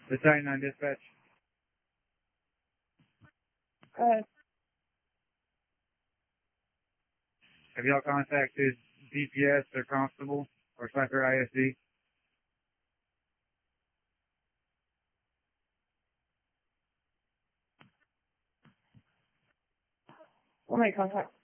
Battalion 9 dispatch. Have y'all contacted DPS or Constable or Cypher ISD? We'll make contact.